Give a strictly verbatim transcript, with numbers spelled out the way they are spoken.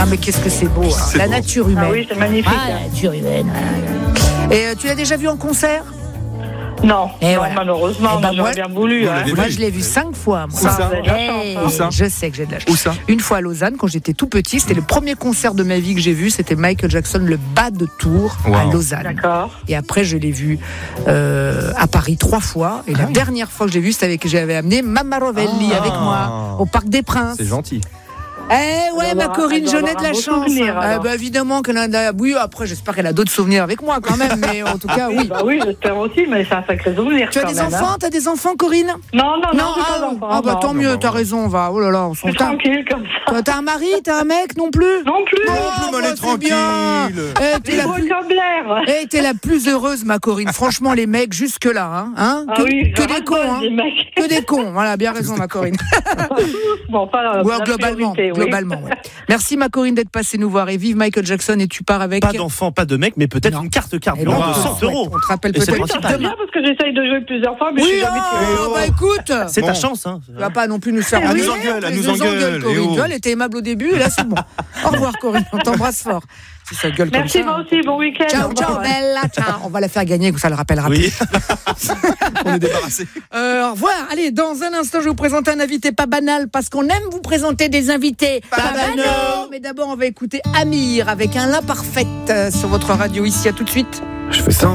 Ah, mais qu'est-ce que c'est beau, hein. C'est La beau. nature humaine. Ah oui, c'est magnifique. Ah, la nature humaine. Et euh, tu l'as déjà vu en concert? Non, Et non voilà. malheureusement, Eh ben, moi, j'aurais moi- bien voulu. Vous hein. l'avez Moi, vu? je l'ai vu cinq fois. Moi. Où ça vous avez de la Hey, chance, hein. Où ça je sais que j'ai de la chance. Où ça? Une fois à Lausanne, quand j'étais tout petit, c'était le premier concert de ma vie que j'ai vu. C'était Michael Jackson, le bas de Tours à Wow. Lausanne. D'accord. Et après, je l'ai vu euh, à Paris trois fois. Et la dernière fois que j'ai vu, c'était avec j'avais amené Mama Rovelli Ah. avec moi au Parc des Princes. C'est gentil. Eh ouais, Elle ma doit Corinne, avoir- j'en elle ai doit de la avoir un chance. beau souvenir, Ah, alors. bah, évidemment qu'elle en a. Oui, après, j'espère qu'elle a d'autres souvenirs avec moi quand même. Mais en tout cas, oui. Bah oui, j'espère aussi, mais c'est un sacré souvenir. Tu as quand des même, enfants hein. T'as des enfants, Corinne? Non, non, non, j'ai ah, pas d'enfants. ah, bah non. tant non, mieux, bah, t'as ouais. raison, on va. Oh là là, on s'en C'est tranquille comme ça. T'as t'as un mari, t'as un mec non plus? Non plus. Non, plus, mais elle est bah, c'est bien. tranquille. Eh, t'es C'est la beau plus... comme l'air. eh, t'es la plus heureuse, ma Corinne. Franchement, les mecs, jusque-là, hein, hein Ah que, oui, que je des rate cons, pas hein. des mecs. Que des cons. Voilà, bien raison, ma Corinne. Bon, pas Ouais, la globalement, priorité, oui. globalement. Ouais. Merci, ma Corinne, d'être passée nous voir. Et vive Michael Jackson. Et tu pars avec. Pas d'enfant, pas de mec, mais peut-être Non. une carte Eh carburant ben, de on cent te euros. souhaite. On te rappelle Et c'est peut-être principal. C'est demain. bien parce que j'essaye de jouer plusieurs fois, mais je Oui, suis jamais oh, tirée. bah écoute. C'est ta Bon. chance, hein. Tu vas pas non plus nous faire Elle engueuler, nous engueule, elle tu nous engueule, Corinne. eh oh. Tu vois, elle était aimable au début, et là, c'est bon. Au revoir, Corinne. On t'embrasse fort. Si ça gueule Merci, comme ça. moi aussi, bon week-end. Ciao, Au ciao, revoir. bella, ciao. On va la faire gagner, ça le rappellera Oui. plus. On est débarrassé. Euh, au revoir. Allez, dans un instant, je vais vous présenter un invité pas banal, parce qu'on aime vous présenter des invités Pas banaux. Mais d'abord, on va écouter Amir avec un l'imparfaite euh, sur votre radio ici. À tout de suite. Je fais ça.